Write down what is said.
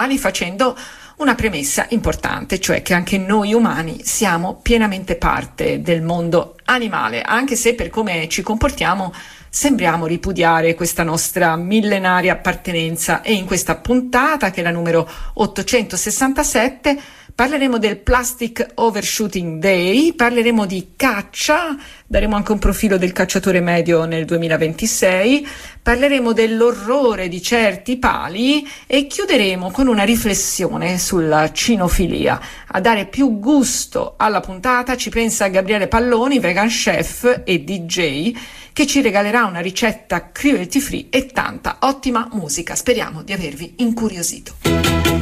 facendo una premessa importante, cioè che anche noi umani siamo pienamente parte del mondo animale, anche se per come ci comportiamo sembriamo ripudiare questa nostra millenaria appartenenza. E in questa puntata, che è la numero 867, parleremo del Plastic Overshooting Day, parleremo di caccia, daremo anche un profilo del cacciatore medio nel 2026, parleremo dell'orrore di certi pali e chiuderemo con una riflessione sulla cinofilia. A dare più gusto alla puntata ci pensa Gabriele Palloni, vegan chef e DJ, che ci regalerà una ricetta cruelty free e tanta ottima musica. Speriamo di avervi incuriosito.